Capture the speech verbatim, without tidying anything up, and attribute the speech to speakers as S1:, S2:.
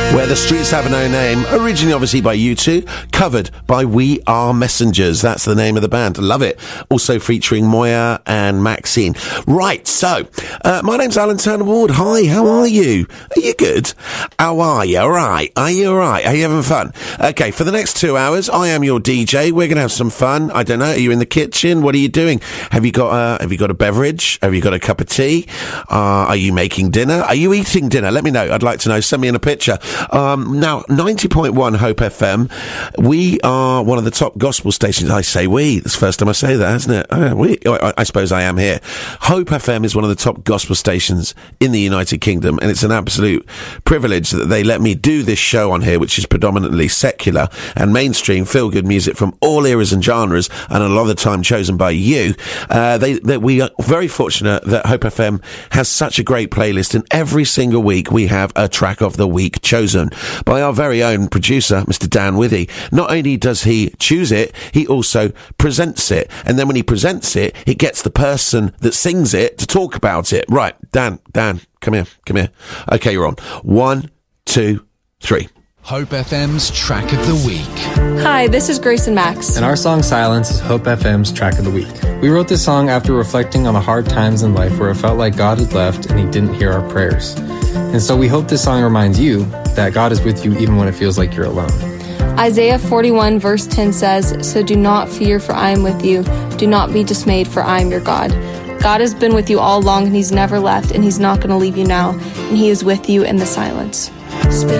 S1: Where the Streets Have No Name, originally obviously by U two, covered by We Are Messengers. That's the name of the band. Love it. Also featuring Moya and Maxine. Right, so, uh, my name's Alan Turner Ward. Hi, how are you? Are you good? How are you? All right. Are you all right? Are you having fun? Okay, for the next two hours, I am your D J. We're going to have some fun. I don't know. Are you in the kitchen? What are you doing? Have you got, uh, have you got a beverage? Have you got a cup of tea? Uh, are you making dinner? Are you eating dinner? Let me know. I'd like to know. Send me in a picture. Um, now, ninety point one Hope F M, we are one of the top gospel stations. I say we. It's the first time I say that, isn't it? Uh, we. I, I suppose I am here. Hope F M is one of the top gospel stations in the United Kingdom, and it's an absolute privilege that they let me do this show on here, which is predominantly secular and mainstream, feel-good music from all eras and genres, and a lot of the time chosen by you. Uh, they, they, we are very fortunate that Hope F M has such a great playlist, and every single week we have a track of the week chosen by our very own producer, Mister Dan Withy. Not only does he choose it, he also presents it. And then when he presents it, he gets the person that sings it to talk about it. Right, Dan, Dan, come here, come here. Okay, you're on. One, two, three.
S2: Hope F M's Track of the Week.
S3: Hi, this is Grace and Max.
S4: And our song Silence is Hope F M's Track of the Week. We wrote this song after reflecting on the hard times in life where it felt like God had left and he didn't hear our prayers. And so we hope this song reminds you that God is with you even when it feels like you're alone.
S3: Isaiah forty-one verse ten says, "So do not fear, for I am with you. Do not be dismayed, for I am your God." God has been with you all along, and he's never left, and he's not going to leave you now, and he is with you in the silence.